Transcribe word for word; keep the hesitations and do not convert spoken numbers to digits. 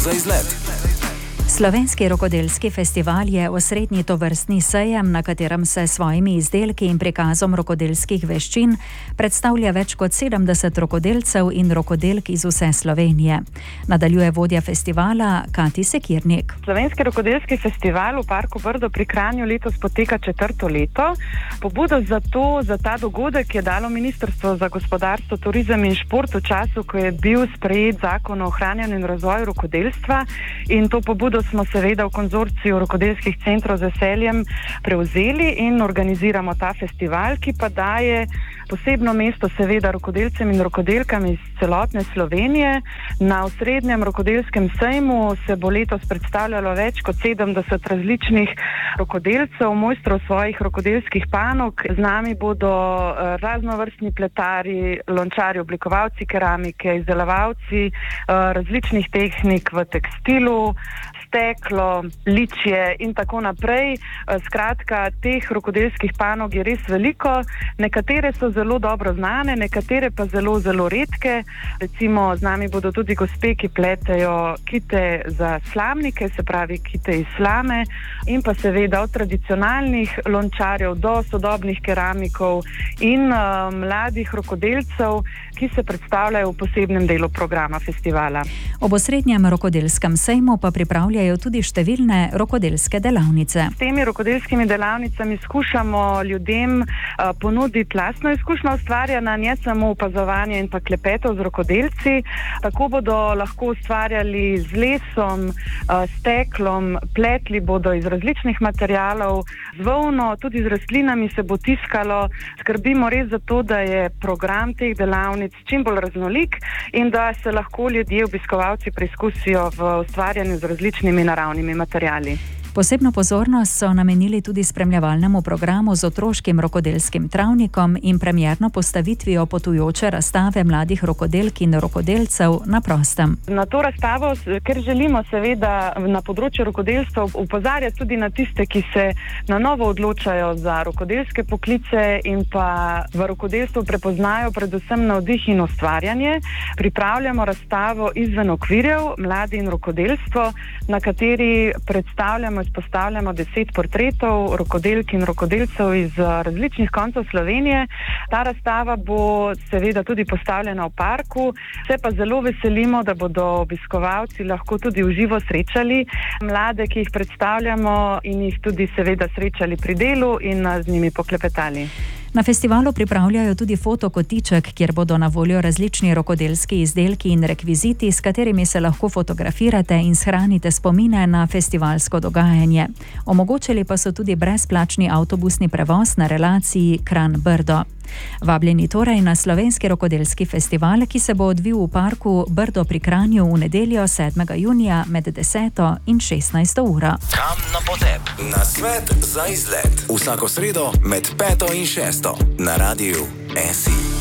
za izlet. Slovenski rokodelski festival je osrednji tovrstni sejem, na katerem se s svojimi izdelki in prikazom rokodelskih veščin predstavlja več kot sedemdeset rokodelcev in rokodelk iz vse Slovenije. Nadaljuje vodja festivala Kati Sekirnik. Slovenski rokodelski festival v Parku Brdo pri Kranju letos poteka četrto leto. Pobudo za to, za ta dogodek je dalo Ministrstvo za gospodarstvo, turizem in šport v času, ko je bil sprejet zakon o ohranjanju in razvoju rokodelstva, in to pobudo smo seveda v konzorciju rokodelskih centrov z veseljem prevzeli in organiziramo ta festival, ki pa daje posebno mesto seveda rokodelcem in rokodelkam iz celotne Slovenije. Na osrednjem rokodelskem sejmu se bo letos predstavljalo več kot sedemdeset različnih rokodelcev, mojstrov svojih rokodelskih panog. Z nami bodo raznovrstni pletari, lončari, oblikovalci keramike, izdelovalci različnih tehnik v tekstilu, steklo, ličje in tako naprej. Skratka, teh rokodelskih panog je res veliko. Nekatere so zelo dobro znane, nekatere pa zelo, zelo redke. Recimo z nami bodo tudi gospe, ki pletejo kite za slamnike, se pravi kite iz slame, in pa seveda od tradicionalnih lončarjev do sodobnih keramikov in uh, mladih rokodelcev, ki se predstavljajo v posebnem delu programa festivala. Ob osrednjem rokodelskem sejmu pa pripravljajo tudi številne rokodelske delavnice. S temi rokodelskimi delavnicami skušamo ljudem uh, ponuditi lastno izkušnjo ustvarjanja, ne samo opazovanje in pa klepetov z rokodelci. Tako bodo lahko ustvarjali z lesom, uh, steklom, pletli bodo iz različnih materialov, z volno, tudi z rastlinami se bo tiskalo. Skrbimo res za to, da je program teh delavnic čim bolj raznolik in da se lahko ljudje, obiskovalci preizkusijo v ustvarjanju z različnimi naravnimi materiali. Posebno pozornost so namenili tudi spremljevalnemu programu z otroškim rokodelskim travnikom in premierno postavitvijo potujoče razstave mladih rokodelk in rokodelcev na prostem. Na to razstavo, ker želimo seveda na področju rokodelstva opozarjati tudi na tiste, ki se na novo odločajo za rokodelske poklice in pa v rokodelstvu prepoznajo predvsem navdih in ustvarjanje, pripravljamo razstavo Izven okvirjev, mladi in rokodelstvo, na kateri predstavljamo izpostavljamo deset portretov rokodelk in rokodelcev iz različnih koncev Slovenije. Ta razstava bo seveda tudi postavljena v parku. Se pa zelo veselimo, da bodo obiskovalci lahko tudi v živo srečali mlade, ki jih predstavljamo, in jih tudi seveda srečali pri delu in z njimi poklepetali. Na festivalu pripravljajo tudi fotokotiček, kjer bodo na voljo različni rokodelski izdelki in rekviziti, s katerimi se lahko fotografirate in shranite spomine na festivalsko dogajanje. Omogočili pa so tudi brezplačni avtobusni prevoz na relaciji Kranj-Brdo. Vabljeni torej na Slovenski rokodelski festival, ki se bo odvil v Parku Brdo pri Kranju v nedeljo sedmega junija med deseto in šestnajsto uro. Kam na potep? Na svet za izlet. Vsako sredo med peto in šesto na Radiu S I.